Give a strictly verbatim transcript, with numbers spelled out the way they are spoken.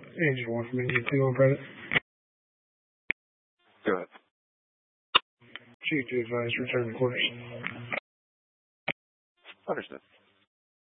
Agent one from Agent two on private. Go ahead. Chief to advise return to quarters. Understood.